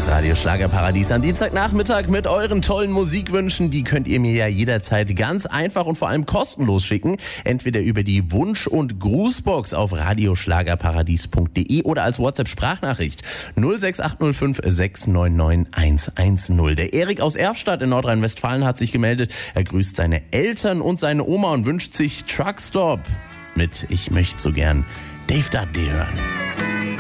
Das Radio Schlagerparadies am Dienstagnachmittag mit euren tollen Musikwünschen. Die könnt ihr mir ja jederzeit ganz einfach und vor allem kostenlos schicken. Entweder über die Wunsch- und Grußbox auf radioschlagerparadies.de oder als WhatsApp-Sprachnachricht 06805 699 110. Der Erik aus Erfstadt in Nordrhein-Westfalen hat sich gemeldet. Er grüßt seine Eltern und seine Oma und wünscht sich Truckstop mit Ich möchte so gern Dave Dudley hören.